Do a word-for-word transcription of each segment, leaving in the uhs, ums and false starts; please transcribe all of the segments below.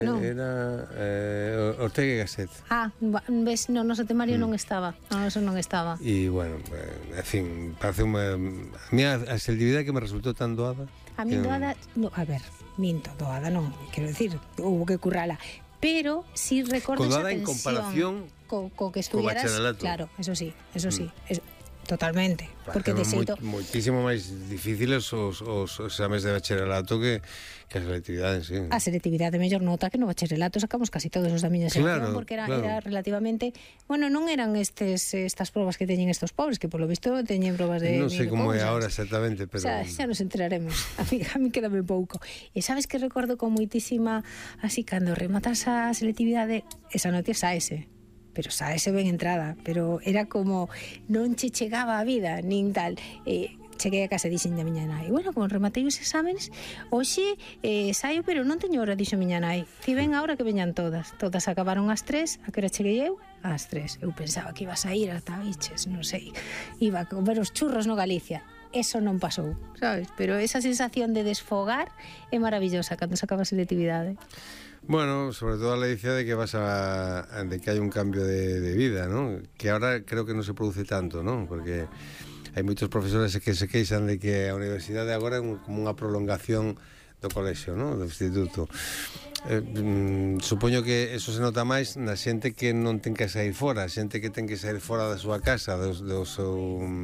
Non. Era eh, Ortega y Gasset. Ah, ves, no noso temario Mm. non estaba. No noso non estaba. E, bueno, eh, en fin, parece unha... A mí a selectividade que me resultou tan doada... A min que- doada, no, a ver, minto, doada non, quero decir, hubo que currala. Pero si recordo esa Doada en tensión comparación co, co que co estudiaras, bacharelato. claro, eso sí, eso sí, Mm. eso, totalmente, porque de xeito moi, moitísimo máis difíciles os, os, os exames de bacharelato que, que a selectividade en sí. a selectividade mellor nota que no bacharelato sacamos casi todos os da miña Claro, xeración, porque era, claro. era relativamente, bueno, non eran estes estas probas que teñen estos pobres, que polo visto teñen probas de Non sei mil como é cousas. agora exactamente, pero... Xa, xa nos enteraremos. A mí, a mí quédame pouco. E sabes que recordo con moitísima, así, cando rematas a selectividade, esa nota saese. Pero saese ben entrada. Pero era como, non che chegaba a vida, nin tal. E cheguei a casa e dixen a miña nai, bueno, como rematei os exámenes, hoxe eh, saio, pero non teño hora, dixo miña nai. Ti ven a hora que veñan todas. Todas acabaron ás tres, a que hora cheguei eu? Ás tres. Eu pensaba que ibas a ir ata biches, non sei. Iba a comer os churros no Galicia. Eso non pasou, sabes? Pero esa sensación de desfogar é maravillosa cando se acaba a selectividade. Bueno, sobre todo a ledicia de que vas a, a de que hai un cambio de, de vida, ¿no? Que ahora creo que non se produce tanto, ¿no? Porque hai moitos profesores que se queixan de que a universidade agora é un, como unha prolongación do colexio, ¿no? Do instituto. Eh, mm, supoño que eso se nota máis na xente que non ten que sair fora, xente que ten que sair fora da súa casa, do, do seu,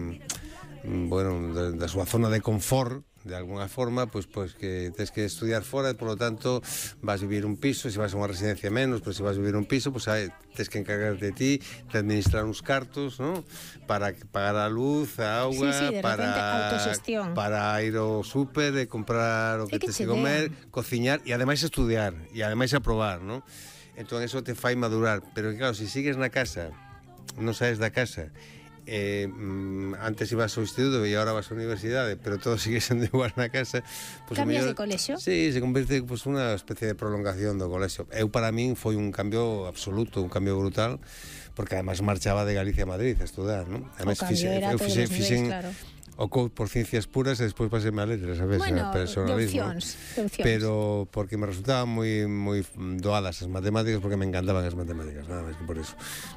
mm, bueno, da, da súa zona de confort, de alguna forma, pois pues, pues, que tens que estudiar fora e, por lo tanto, vas vivir un piso, se vas a unha residencia menos, pero se vas vivir un piso, pois pues, tens que encargar de ti, de administrar uns cartos, ¿no? Para pagar a luz, a auga, sí, sí, de para, autoxestión. para ir ao súper e comprar o que, que tes que che comer, den. cociñar e ademais estudiar, e ademais aprobar, ¿no? Entón, eso te fai madurar, pero claro, se si sigues na casa, non saes da casa, Eh, antes ibas ao instituto e agora vas á universidade, pero todo sigue sendo igual na casa, pues, Cambias mellor, de colexio? Sí, se converte pues, unha especie de prolongación do colexio. Eu, para min, foi un cambio absoluto, un cambio brutal, porque además marchaba de Galicia a Madrid a estudar, ¿no? Además, O cambio fixe, era eu todos fixe, os fixen niveis, claro. o C O U por ciencias puras e despois pasei a letras, sabes, Bueno, a personalismo. de opcións, de opcións. Pero porque me resultaban moi moi doadas as matemáticas, porque me encantaban as matemáticas, nada máis que por eso.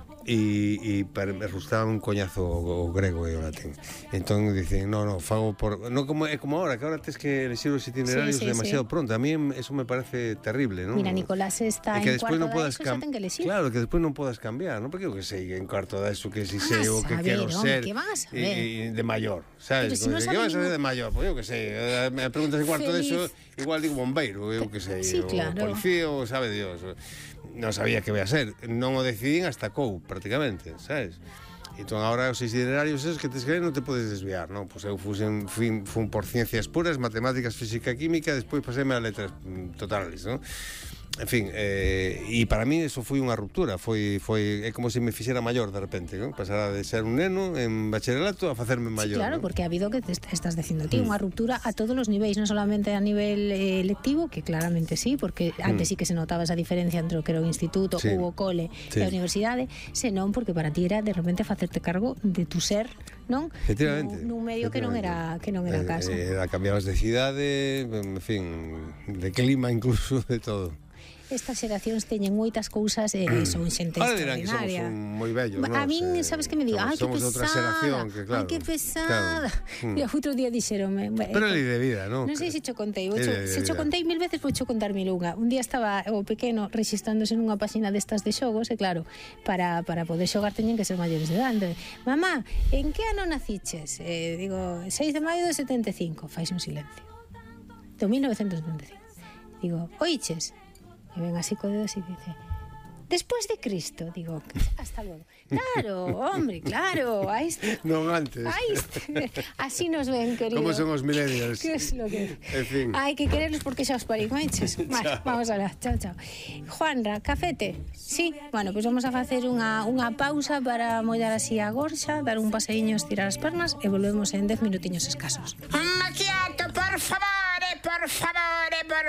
E, e para, me resultaba un coñazo o, o grego e o latín. Entón dicen, no, no, fago por... Non como, é como ahora, que ahora tens que elegir os itinerarios Sí, sí, demasiado sí. pronto. A mí eso me parece terrible, ¿no? Mira, Nicolás está E que en despois cuarto non da podas ESO, xa cam- ten que elegir. Claro, que despois non podas cambiar, non? Porque eu que sei, en cuarto da ESO, que si Van sei a o que saber, quero home, ser que van a saber. e, e de maior, sabes? Pero si non que sabe vas a ser ningún- de maior, pois eu que sei, eh, me preguntas en cuarto de Feliz. ESO, igual digo bombeiro, eu que sei, Sí, o claro. policía, o sabe Dios. Non sabía que voy a ser, non o decidín hasta C O U, prácticamente, sabes? Entón, agora os itinerarios esos que te escriben non te podes desviar, non? Pois eu fusen, fui, fun por ciencias puras, matemáticas, física, química, despois paséme a letras mm, totales, non? En fin, eh, e para mí eso foi unha ruptura, foi, foi é como se me fixera maior de repente, non? Pasara de ser un neno en bacharelato a facerme maior. Sí, claro, ¿no? porque ha habido que te est- estás dicindo ti, unha ruptura a todos os niveis, non solamente a nivel eh, lectivo, que claramente sí, porque antes sí que se notaba esa diferencia entre o que era o instituto Sí. ou o cole Sí. e a universidade, senón porque para ti era de repente facerte cargo de tu ser, non? Efectivamente. Nun, nun medio que non era que non era Eh, casa. eh, Era, cambiabas de cidade, en fin, de clima incluso, de todo. Estas xeracións teñen moitas cousas e eh, son xente Ahora dirán que somos extraordinaria. un moi vellos, A non? min, Se- sabes que me diga, ai, que somos de outra pesada, xeración, que claro. ai, que pesada. Claro. E outro día dixeronme, Pero é lei de vida, non? non sei se cho contei, vou É cho, lei de se cho vida. contei mil veces, vou cho contar mil unha. Un día estaba o pequeno registrándose nunha páxina destas de xogos, e claro, para, para poder xogar teñen que ser maiores de edade. Mamá, en que ano naciches? Eh, digo, seis de maio de setenta e cinco. Fais un silencio. Do mil novecentos setenta e cinco. Digo, oiches? E ven así co dedo e dice, despois de Cristo. Digo, hasta luego. Claro, hombre, claro. Ahí está. Non antes. Ahí está. Así nos ven, querido. Como son os millennials. ¿Qué es lo que...? En fin. Hay que quererlos porque xa os parí, manches. Vale, vamos a la. Chao, chao. Juanra, cafete? Sí. Bueno, pues vamos a facer unha, unha pausa para mollar así a gorxa, dar un paseíño, estirar as pernas e volvemos en dez minutiños escasos. Un macchiato, por favore, por favore, por